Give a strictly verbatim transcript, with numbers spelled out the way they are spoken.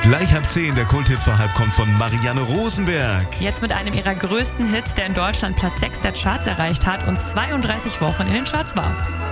Gleich ab zehn, der Kulthit für halb kommt von Marianne Rosenberg. Jetzt mit einem ihrer größten Hits, der in Deutschland Platz sechs der Charts erreicht hat und zweiunddreißig Wochen in den Charts war.